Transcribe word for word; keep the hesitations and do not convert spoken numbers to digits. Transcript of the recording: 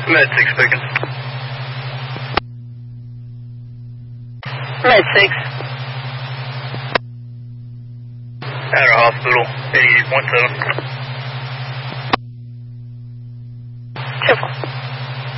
Med six speaking. Med six. At our hospital, eighty-eight point seven. Triple.